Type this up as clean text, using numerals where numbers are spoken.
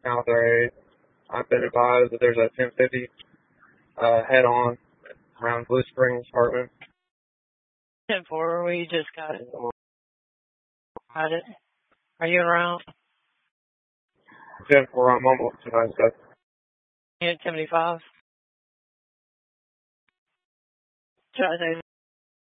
Now there, I've been advised that there's a 1050 head-on around Blue Springs apartment. 10-4, we just got it. Got it. Are you around? 10-4 on mobile tonight, so. Unit 75. Try to